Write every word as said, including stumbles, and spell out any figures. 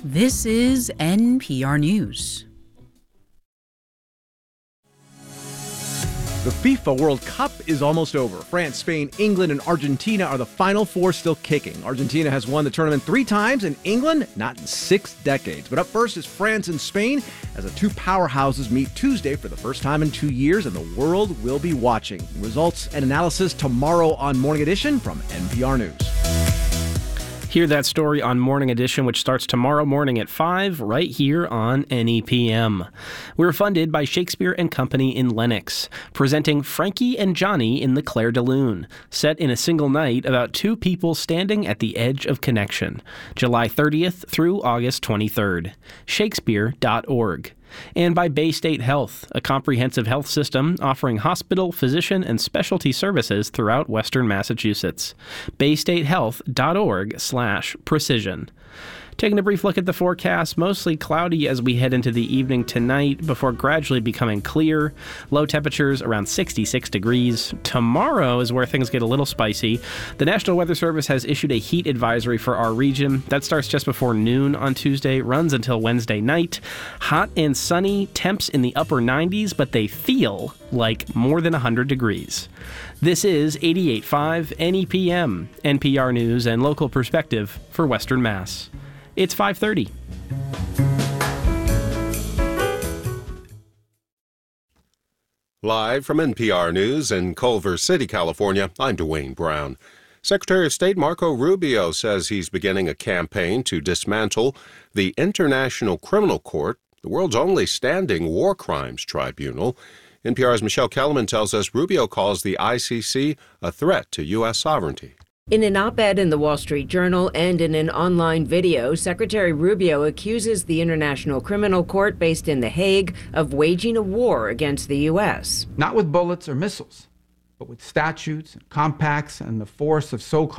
This is N P R News. The FIFA World Cup is almost over. France, Spain, England, and Argentina are the final four still kicking. Argentina has won the tournament three times, and England not in six decades. But up first is France and Spain, as the two powerhouses meet Tuesday for the first time in two years, and the world will be watching. Results and analysis tomorrow on Morning Edition from N P R News. Hear that story on Morning Edition, which starts tomorrow morning at five, right here on N E P M. We're funded by Shakespeare and Company in Lenox, presenting Frankie and Johnny in the Clair de Lune, set in a single night about two people standing at the edge of connection. July thirtieth through August twenty-third. Shakespeare dot org. And by Bay State Health, a comprehensive health system offering hospital, physician, and specialty services throughout Western Massachusetts. bay state health dot org slash precision. Taking a brief look at the forecast, mostly cloudy as we head into the evening tonight before gradually becoming clear. Low temperatures around sixty-six degrees. Tomorrow is where things get a little spicy. The National Weather Service has issued a heat advisory for our region. That starts just before noon on Tuesday, runs until Wednesday night. Hot and sunny, temps in the upper nineties, but they feel like more than one hundred degrees. This is eighty-eight point five N E P M, N P R News and local perspective for Western Mass. It's five thirty. Live from N P R News in Culver City, California, I'm Dwayne Brown. Secretary of State Marco Rubio says he's beginning a campaign to dismantle the International Criminal Court, the world's only standing war crimes tribunal. N P R's Michelle Kellerman tells us Rubio calls the I C C a threat to U S sovereignty. In an op-ed in the Wall Street Journal and in an online video, Secretary Rubio accuses the International Criminal Court based in The Hague of waging a war against the U S. Not with bullets or missiles, but with statutes and compacts and the force of so-called